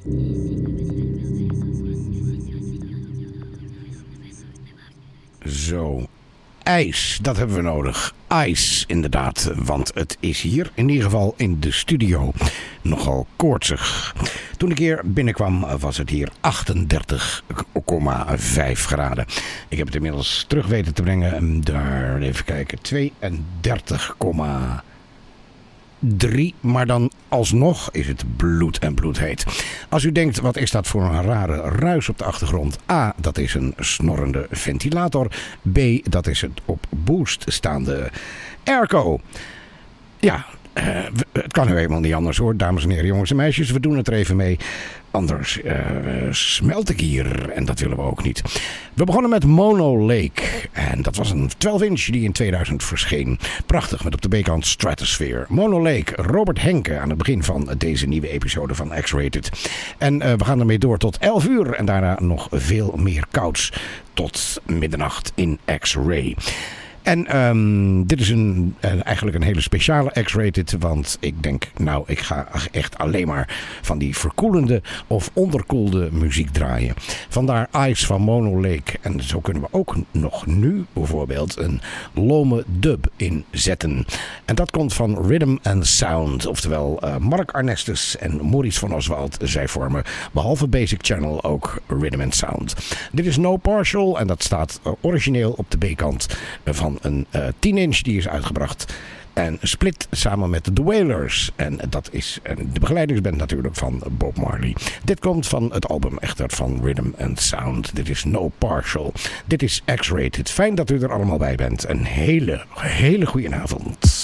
Zo, ijs, dat hebben we nodig. Ijs, inderdaad, want het is hier in ieder geval in de studio nogal koortsig. Toen ik hier binnenkwam was het hier 38,5 graden. Ik heb het inmiddels terug weten te brengen. Daar, even kijken, 32,3, maar dan alsnog is het bloed en bloedheet. Als u denkt, wat is dat voor een rare ruis op de achtergrond? A, dat is een snorrende ventilator. B, dat is het op boost staande airco. Ja, het kan nu helemaal niet anders hoor, dames en heren, jongens en meisjes. We doen het er even mee. Anders smelt ik hier en dat willen we ook niet. We begonnen met Mono Lake. En dat was een 12-inch die in 2000 verscheen. Prachtig, met op de B-kant Stratosphere. Mono Lake, Robert Henke aan het begin van deze nieuwe episode van X-Rated. En we gaan ermee door tot 11 uur. En daarna nog veel meer kouds tot middernacht in X-Ray. En dit is eigenlijk een hele speciale X-Rated, want ik denk, nou, ik ga echt alleen maar van die verkoelende of onderkoelde muziek draaien. Vandaar Ice van Mono Lake. En zo kunnen we ook nog nu bijvoorbeeld een lome dub inzetten. En dat komt van Rhythm and Sound, oftewel Mark Arnestes en Maurice van Oswald. Zij vormen behalve Basic Channel ook Rhythm and Sound. Dit is No Partial en dat staat origineel op de B-kant van een 10-inch die is uitgebracht. En split samen met The Wailers. En dat is de begeleidingsband natuurlijk van Bob Marley. Dit komt van het album echter van Rhythm and Sound. Dit is No Partial. Dit is X-Rated. Fijn dat u er allemaal bij bent. Een hele goede avond.